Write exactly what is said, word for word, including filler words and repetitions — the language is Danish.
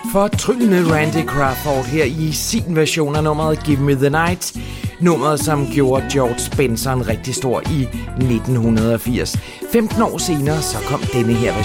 Fortryllende Randy Crawford her i sin version af nummeret Give Me The Night. Nummeret, som gjorde George Benson rigtig stor i nitten firs. femten år senere, så kom denne her version.